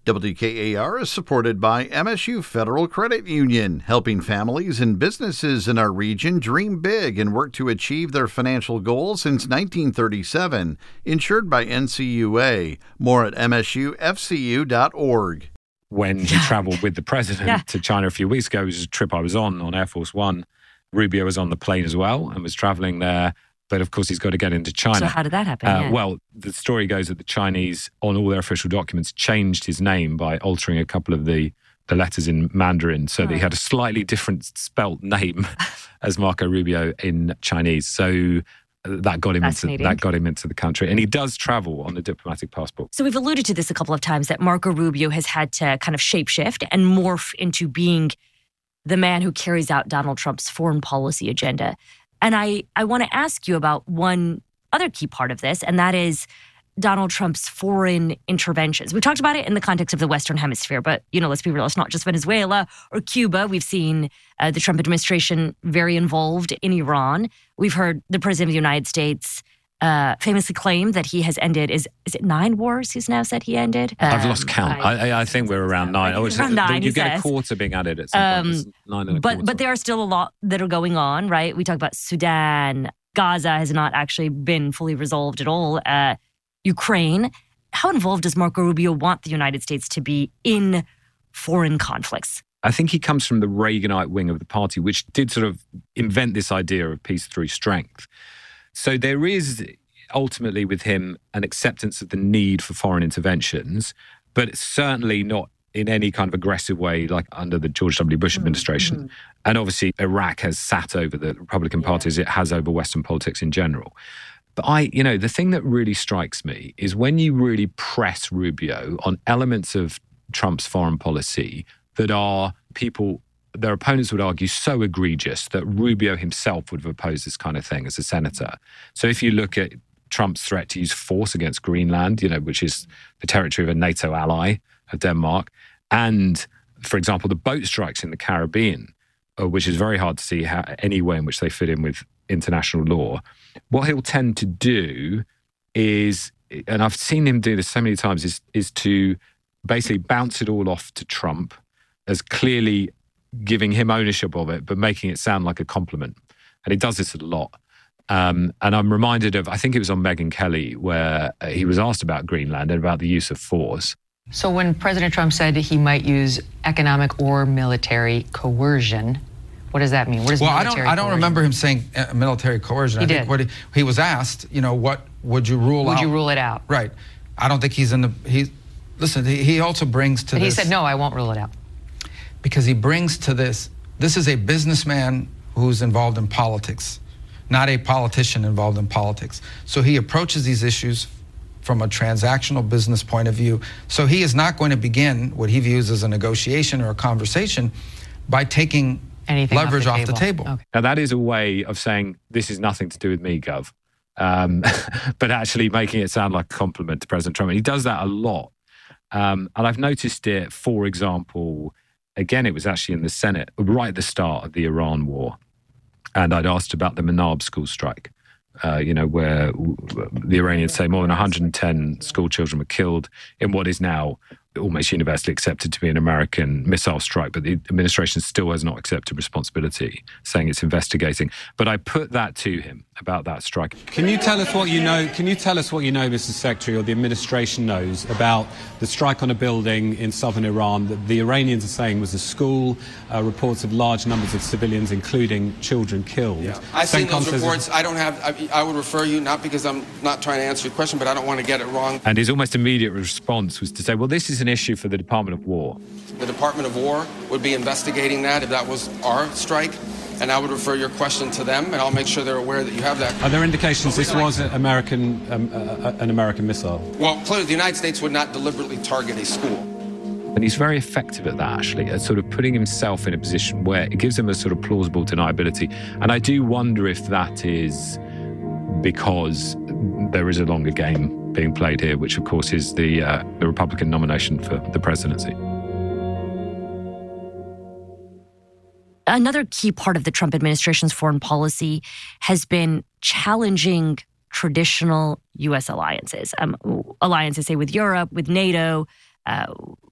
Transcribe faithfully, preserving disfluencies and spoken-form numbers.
W K A R is supported by M S U Federal Credit Union, helping families and businesses in our region dream big and work to achieve their financial goals since nineteen thirty-seven. Insured by N C U A. More at M S U F C U dot org. When he traveled with the president Yeah. to China a few weeks ago, it was a trip I was on, on Air Force One. Rubio was on the plane as well and was traveling there. But of course, he's got to get into China. So how did that happen? Uh, Yeah. Well, the story goes that the Chinese, on all their official documents, changed his name by altering a couple of the, the letters in Mandarin so that he had a slightly different spelt name as Marco Rubio in Chinese. So that got him into that got him into the country. And he does travel on a diplomatic passport. So we've alluded to this a couple of times, that Marco Rubio has had to kind of shapeshift and morph into being the man who carries out Donald Trump's foreign policy agenda. And I, I want to ask you about one other key part of this, and that is Donald Trump's foreign interventions. We've talked about it in the context of the Western Hemisphere, but, you know, let's be real, it's not just Venezuela or Cuba. We've seen uh, the Trump administration very involved in Iran. We've heard the President of the United States uh, famously claim that he has ended, is is it nine wars he's now said he ended? Um, I've lost count. I, I, I think we're around nine. Oh, it's, around nine, you he get says. a quarter being added at some Um, point. It's nine and a But quarter. but there are still a lot that are going on, right? We talk about Sudan. Gaza has not actually been fully resolved at all. Uh, Ukraine. How involved does Marco Rubio want the United States to be in foreign conflicts? I think he comes from the Reaganite wing of the party, which did sort of invent this idea of peace through strength. So there is ultimately with him an acceptance of the need for foreign interventions, but certainly not in any kind of aggressive way like under the George W. Bush administration. Mm-hmm. And obviously Iraq has sat over the Republican yeah. Party as it has over Western politics in general. But I, you know, the thing that really strikes me is when you really press Rubio on elements of Trump's foreign policy that are people, their opponents would argue, so egregious that Rubio himself would have opposed this kind of thing as a senator. So if you look at Trump's threat to use force against Greenland, you know, which is the territory of a NATO ally of Denmark, and, for example, the boat strikes in the Caribbean, uh, which is very hard to see how, any way in which they fit in with international law. What he'll tend to do is, and I've seen him do this so many times, is, is to basically bounce it all off to Trump as clearly giving him ownership of it, but making it sound like a compliment. And he does this a lot. Um, and I'm reminded of, I think it was on Megyn Kelly, where uh, he was asked about Greenland and about the use of force. So when President Trump said he might use economic or military coercion, what does that mean? What is well, military I don't. I don't coercion? remember him saying uh, military coercion. He I did. think what he, he was asked, you know, what would you rule Would out? you rule it out? Right. I don't think he's in the. He, listen. He, he also brings to But this. he said, no, I won't rule it out. Because he brings to this. This is a businessman who's involved in politics, not a politician involved in politics. So he approaches these issues from a transactional business point of view. So he is not going to begin what he views as a negotiation or a conversation by taking Anything leverage off off the the table. Okay. Now, that is a way of saying, this is nothing to do with me, Gov. Um, but actually making it sound like a compliment to President Trump. And he does that a lot. Um, and I've noticed it, for example, again, it was actually in the Senate, right at the start of the Iran war. And I'd asked about the Manab school strike, uh, you know, where the Iranians say more than one hundred ten school children were killed in what is now almost universally accepted to be an American missile strike, but the administration still has not accepted responsibility, saying it's investigating. But I put that to him about that strike. Can you tell us what you know? Can you tell us what you know, Mister Secretary, or the administration knows about the strike on a building in southern Iran that the Iranians are saying was a school? Uh, reports of large numbers of civilians, including children, killed. Yeah. I've seen those reports. I don't have. I, I would refer you, not because I'm not trying to answer your question, but I don't want to get it wrong. And his almost immediate response was to say, "Well, this is an issue for the Department of War." The Department of War would be investigating that if that was our strike, and I would refer your question to them, and I'll make sure they're aware that you have that. Are there indications this was an American, um, uh, an American missile? Well, clearly, the United States would not deliberately target a school. And he's very effective at that, actually, at sort of putting himself in a position where it gives him a sort of plausible deniability. And I do wonder if that is because there is a longer game being played here, which, of course, is the, uh, the Republican nomination for the presidency. Another key part of the Trump administration's foreign policy has been challenging traditional U S alliances. Um, alliances, say, with Europe, with NATO, uh,